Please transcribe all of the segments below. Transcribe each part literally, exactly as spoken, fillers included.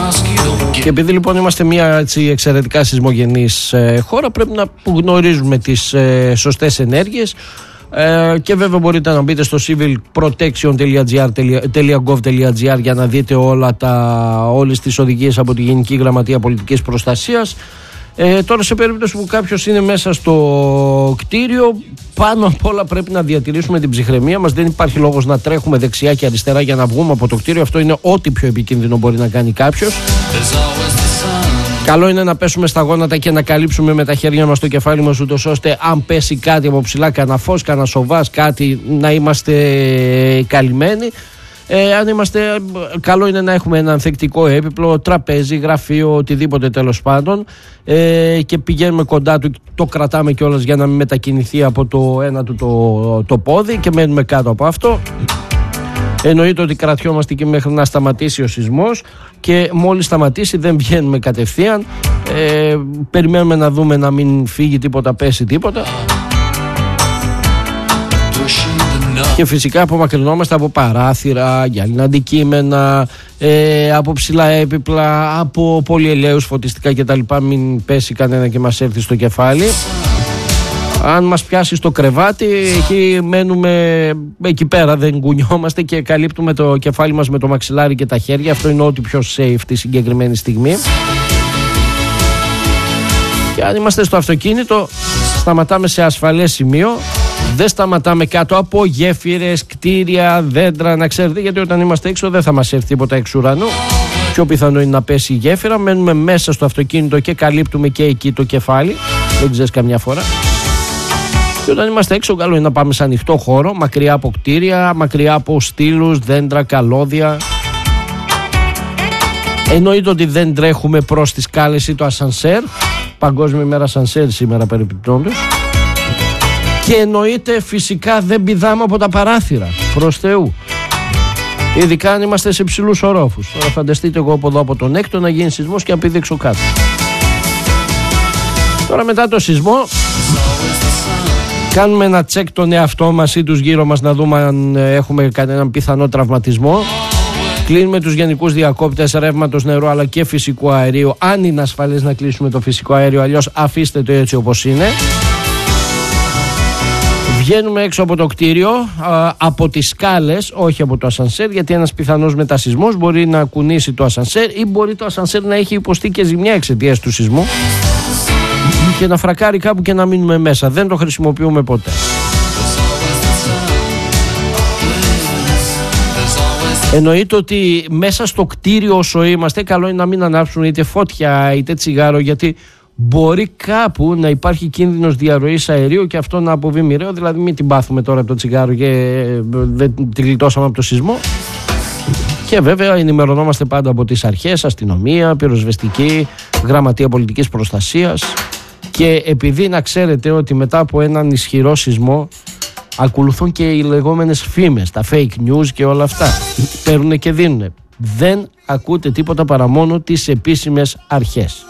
Και επειδή λοιπόν είμαστε μια έτσι, εξαιρετικά σεισμογενής ε, χώρα, πρέπει να γνωρίζουμε τις ε, σωστές ενέργειες. Ε, και βέβαια μπορείτε να μπείτε στο civil protection dot gov dot gr για να δείτε όλα τα, όλες τις οδηγίες από τη Γενική Γραμματεία Πολιτικής Προστασίας. Ε, τώρα σε περίπτωση που κάποιος είναι μέσα στο κτίριο, πάνω απ' όλα πρέπει να διατηρήσουμε την ψυχραιμία μας. Δεν υπάρχει λόγος να τρέχουμε δεξιά και αριστερά για να βγούμε από το κτίριο. Αυτό είναι ό,τι πιο επικίνδυνο μπορεί να κάνει κάποιος. Καλό είναι να πέσουμε στα γόνατα και να καλύψουμε με τα χέρια μας το κεφάλι μας, ούτως ώστε αν πέσει κάτι από ψηλά, κανένα φως, κανένα σοβάς, κάτι, να είμαστε καλυμμένοι. Ε, αν είμαστε, καλό είναι να έχουμε ένα ανθεκτικό έπιπλο, τραπέζι, γραφείο, οτιδήποτε τέλος πάντων, ε, και πηγαίνουμε κοντά του, το κρατάμε κιόλας για να μην μετακινηθεί από το ένα του το, το πόδι και μένουμε κάτω από αυτό. Εννοείται ότι κρατιόμαστε και μέχρι να σταματήσει ο σεισμός και μόλις σταματήσει δεν βγαίνουμε κατευθείαν, ε, περιμένουμε να δούμε να μην φύγει τίποτα, πέσει τίποτα. Και φυσικά απομακρυνόμαστε από παράθυρα, γυάλινα αντικείμενα, ε, από ψηλά έπιπλα, από πολυελαίους, φωτιστικά κτλ. Μην πέσει κανένα και μας έρθει στο κεφάλι. Αν μας πιάσει στο κρεβάτι, εκεί μένουμε εκεί πέρα, δεν κουνιόμαστε και καλύπτουμε το κεφάλι μας με το μαξιλάρι και τα χέρια. Αυτό είναι ό,τι πιο safe τη συγκεκριμένη στιγμή. Και αν είμαστε στο αυτοκίνητο, σταματάμε σε ασφαλές σημείο. Δεν σταματάμε κάτω από γέφυρες, κτίρια, δέντρα, να ξέρετε, γιατί όταν είμαστε έξω δεν θα μας έρθει τίποτα εξ ουρανού. Πιο πιθανό είναι να πέσει η γέφυρα. Μένουμε μέσα στο αυτοκίνητο και καλύπτουμε και εκεί το κεφάλι. Δεν ξέρεις καμιά φορά. Και όταν είμαστε έξω, καλό είναι να πάμε σε ανοιχτό χώρο, μακριά από κτίρια, μακριά από στήλους, δέντρα, καλώδια. Εννοείται ότι δεν τρέχουμε προς τη σκάλες ή το ασανσέρ. Παγκόσμια ημέρα ασανσέρ σήμερα περιπτώντας. Και εννοείται φυσικά δεν πηδάμε από τα παράθυρα, προς Θεού. Ειδικά αν είμαστε σε ψηλούς ορόφους. Τώρα φανταστείτε εγώ από εδώ από τον έκτο να γίνει σεισμός και να πηδήξω κάτω. Τώρα μετά το σεισμό κάνουμε ένα τσεκ τον εαυτό μας ή τους γύρω μας να δούμε αν έχουμε κανέναν πιθανό τραυματισμό. Κλείνουμε τους γενικούς διακόπτες ρεύματος, νερού αλλά και φυσικού αερίου. Αν είναι ασφαλές να κλείσουμε το φυσικό αέριο, αλλιώς αφήστε το έτσι όπως είναι. Βγαίνουμε έξω από το κτίριο, α, από τις σκάλες, όχι από το ασανσέρ, γιατί ένας πιθανός μετασεισμός μπορεί να κουνήσει το ασανσέρ ή μπορεί το ασανσέρ να έχει υποστεί και ζημιά εξαιτίας του σεισμού και να φρακάρει κάπου και να μείνουμε μέσα. Δεν το χρησιμοποιούμε ποτέ. Εννοείται ότι μέσα στο κτίριο όσο είμαστε, καλό είναι να μην ανάψουμε είτε φώτια είτε τσιγάρο, γιατί μπορεί κάπου να υπάρχει κίνδυνος διαρροής αερίου και αυτό να αποβεί μοιραίο. Δηλαδή μην την πάθουμε τώρα από το τσιγάρο και δεν τη γλιτώσαμε από το σεισμό. Και βέβαια ενημερωνόμαστε πάντα από τις αρχές, αστυνομία, πυροσβεστική, γραμματεία πολιτικής προστασίας. Και επειδή να ξέρετε ότι μετά από έναν ισχυρό σεισμό ακολουθούν και οι λεγόμενες φήμες, τα fake news και όλα αυτά. Παίρνουν και δίνουν. Δεν ακούτε τίποτα παρά μόνο τις επίσημες αρχές.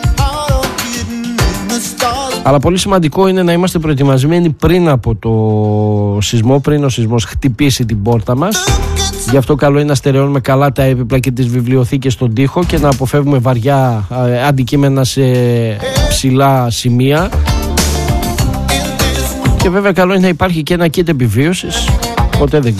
Αλλά πολύ σημαντικό είναι να είμαστε προετοιμασμένοι πριν από το σεισμό, πριν ο σεισμός χτυπήσει την πόρτα μας. Γι' αυτό καλό είναι να στερεώνουμε καλά τα έπιπλα και τις βιβλιοθήκες στον τοίχο και να αποφεύγουμε βαριά ε, αντικείμενα σε ψηλά σημεία. Και βέβαια καλό είναι να υπάρχει και ένα kit επιβίωσης. Ποτέ δεν